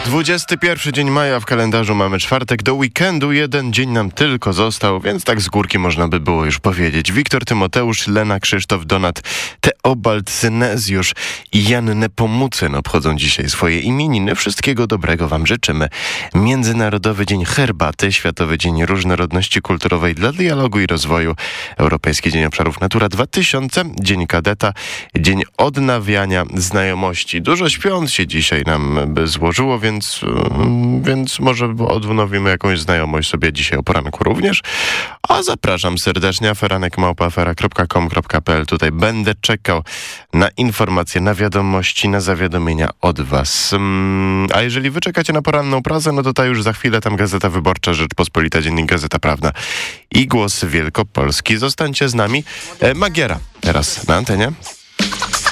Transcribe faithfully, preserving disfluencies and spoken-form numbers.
dwudziesty pierwszy dzień maja w kalendarzu, mamy czwartek, do weekendu jeden dzień nam tylko został, więc tak z górki można by było już powiedzieć. Wiktor Tymoteusz, Lena, Krzysztof, Donat, Teobald, Synezjusz i Jan Nepomucyn obchodzą dzisiaj swoje imieniny. Wszystkiego dobrego wam życzymy. Międzynarodowy Dzień Herbaty, Światowy Dzień Różnorodności Kulturowej dla Dialogu i Rozwoju, Europejski Dzień Obszarów Natura dwa tysiące, Dzień Kadeta, Dzień Odnawiania Znajomości. Dużo śpiąc się dzisiaj nam by złożyło, więc, więc może odnowimy jakąś znajomość sobie dzisiaj o poranku również. A zapraszam serdecznie, aferanek małpa afera kropka com kropka p l. Tutaj będę czekał na informacje, na wiadomości, na zawiadomienia od was. A jeżeli wy czekacie na poranną prasę, no to ta już za chwilę tam Gazeta Wyborcza, Rzeczpospolita, Dziennik Gazeta Prawna i Głos Wielkopolski. Zostańcie z nami. E, Magiera teraz na antenie.